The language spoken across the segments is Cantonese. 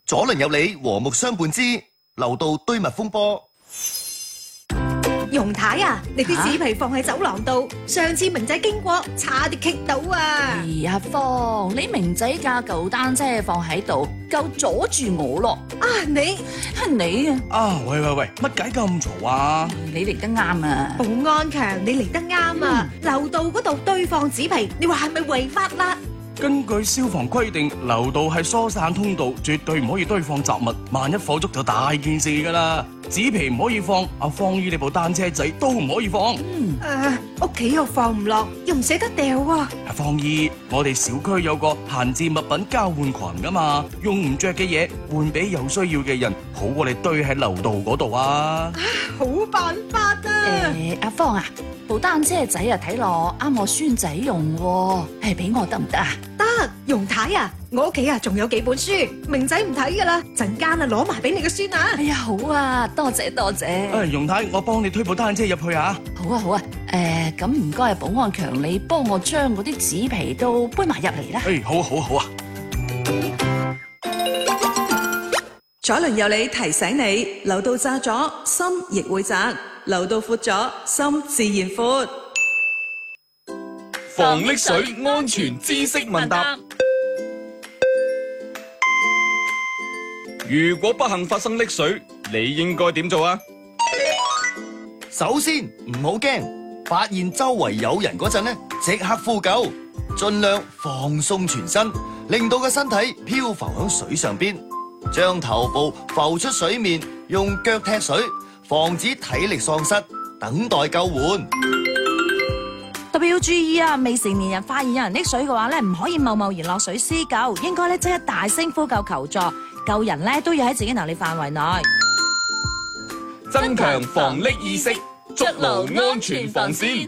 左鄰右里和睦相伴之樓道堆物風波。 容太啊，你啲紙皮放喺走廊度，上次明仔經過，差啲棘到啊！ 哎呀，芳，你明仔架舊單車放喺度，夠阻住我咯。 啊，你喂，乜解咁嘈啊？ 你嚟得啱啊！ 保安強，你嚟得啱啊！樓道嗰度堆放紙皮，你話係咪違法啦？ 根據消防規定，樓道係疏散通道，絕對唔可以堆放雜物，萬一火燭就大件事噶啦。紙皮唔可以放，阿芳姨你部單車仔都唔可以放。 屋企又放唔落，又唔捨得掉喎。 阿芳姨，我哋小區有個閒置物品交換群噶嘛，用唔着嘅嘢換俾有需要嘅人，好過你堆喺樓道嗰度啊。 好辦法啊！ 阿芳啊，部單車仔啊睇落啱我孫仔用喎，俾我得唔得啊？ 得，容太啊，我屋企啊仲有幾本書，明仔唔睇噶啦，陣間啊攞埋俾你個孫啊！ 哎呀，好啊，多謝。 容太，我幫你推部單車入去啊！ 好啊，咁唔該保安強，你幫我將嗰啲紙皮都搬埋入嚟啦。 好啊！ 左鄰右里提醒你，樓道窄咗，心亦會窄；樓道闊咗，心自然闊。 防溺水安全知識問答。如果不幸發生溺水，你應該點做啊？ 首先唔好驚，發現周圍有人嗰陣呢，即刻呼救，盡量放鬆全身，令到個身體漂浮喺水上邊，將頭部浮出水面，用腳踢水，防止體力喪失，等待救援。 特別要注意啊！未成年人發現有人溺水嘅話咧，唔可以貿貿然落水施救，應該咧即刻大聲呼救求助，救人咧都要喺自己能力範圍內。 增強防溺意識，築牢安全防線。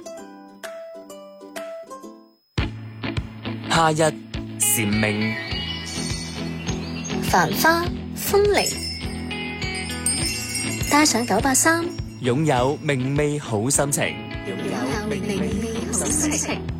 夏日蟬鳴， 繁花風鈴，帶上983， 擁有明媚好心情。 擁有明媚好心情。